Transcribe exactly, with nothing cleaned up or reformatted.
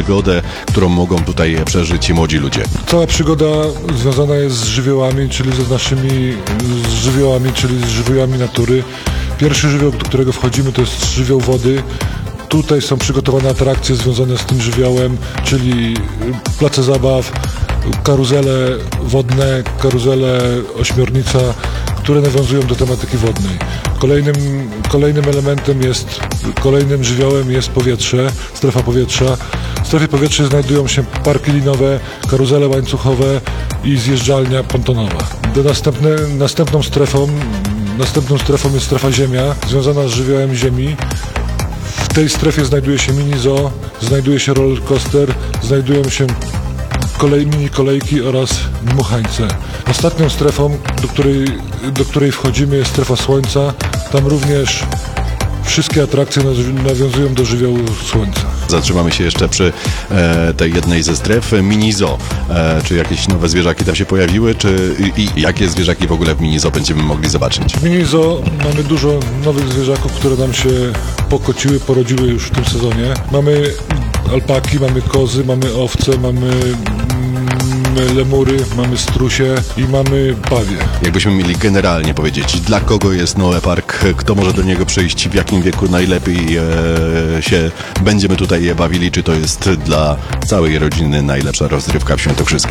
przygodę, którą mogą tutaj przeżyć młodzi ludzie? Cała przygoda związana jest z żywiołami, czyli z naszymi z żywiołami, czyli z żywiołami natury. Pierwszy żywioł, do którego wchodzimy, to jest żywioł wody. Tutaj są przygotowane atrakcje związane z tym żywiołem, czyli place zabaw, karuzele wodne, karuzele ośmiornica, które nawiązują do tematyki wodnej. Kolejnym, kolejnym elementem jest, kolejnym żywiołem jest powietrze, strefa powietrza. W strefie powietrza znajdują się parki linowe, karuzele łańcuchowe i zjeżdżalnia pontonowa. Do następne, następną strefą, następną strefą jest strefa ziemia, związana z żywiołem ziemi. W tej strefie znajduje się mini zoo, znajduje się roller coaster, znajdują się kolej, mini kolejki oraz dmuchańce. Ostatnią strefą, do której, do której wchodzimy, jest strefa słońca. Tam również wszystkie atrakcje nawiązują do żywiołu słońca. Zatrzymamy się jeszcze przy e, tej jednej ze stref, mini zoo. E, czy jakieś nowe zwierzaki tam się pojawiły, czy i, i jakie zwierzaki w ogóle w mini zoo będziemy mogli zobaczyć? W mini zoo mamy dużo nowych zwierzaków, które nam się pokociły, porodziły już w tym sezonie. Mamy alpaki, mamy kozy, mamy owce, mamy mm, lemury, mamy strusie i mamy pawie. Jakbyśmy mieli generalnie powiedzieć, dla kogo jest Noe Park, kto może do niego przyjść, w jakim wieku najlepiej e, się będziemy tutaj bawili, czy to jest dla całej rodziny najlepsza rozrywka w Świętokrzyskiem?